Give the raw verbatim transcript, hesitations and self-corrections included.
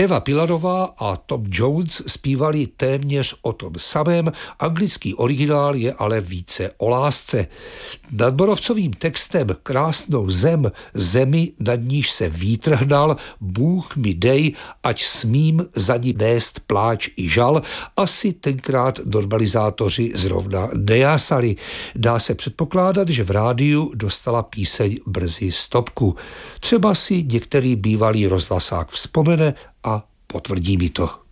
Eva Pilarová a Tom Jones zpívali téměř o tom samém, anglický originál je ale více o lásce. Nad borovcovým textem Krásnou zem, zemi, nad níž se vítr hnal, Bůh mi dej, ať smím za ní nést pláč i žal, asi tenkrát normalizátoři zrovna nejásali. Dá se předpokládat, že v rádiu dostala píseň brzy stopku. Třeba si některý bývalý rozhlasák vzpomene a potvrdí mi to.